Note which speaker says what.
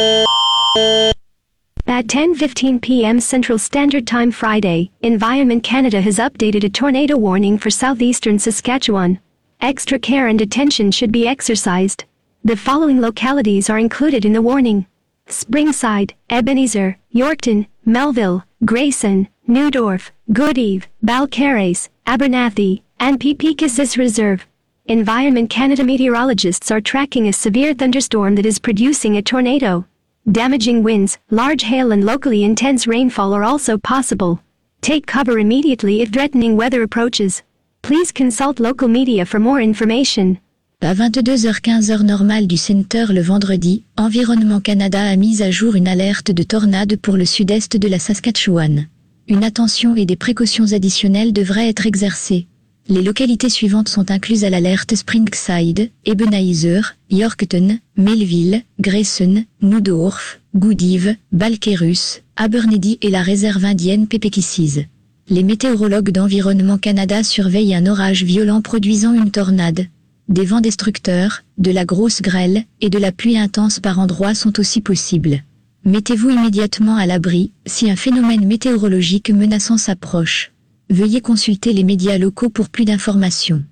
Speaker 1: At 10:15 p.m. Central Standard Time Friday, Environment Canada has updated a tornado warning for southeastern Saskatchewan. Extra care and attention should be exercised. The following localities are included in the warning: Springside, Ebenezer, Yorkton, Melville, Grayson, Newdorf, Goodeve, Balcarres, Abernathy, and Peepekessis Reserve. Environment Canada meteorologists are tracking a severe thunderstorm that is producing a tornado. Damaging winds, large hail and locally intense rainfall are also possible. Take cover immediately if threatening weather approaches. Please consult local media for more information.
Speaker 2: À 22h15 heure normale du Centre le vendredi, Environnement Canada a mis à jour une alerte de tornade pour le sud-est de la Saskatchewan. Une attention et des précautions additionnelles devraient être exercées. Les localités suivantes sont incluses à l'alerte: Springside, Ebenezer, Yorkton, Melville, Grayson, Newdorf, Goodeve, Balcarres, Abernathy et la réserve indienne Peepekessis. Les météorologues d'Environnement Canada surveillent un orage violent produisant une tornade. Des vents destructeurs, de la grosse grêle et de la pluie intense par endroits sont aussi possibles. Mettez-vous immédiatement à l'abri si un phénomène météorologique menaçant s'approche. Veuillez consulter les médias locaux pour plus d'informations.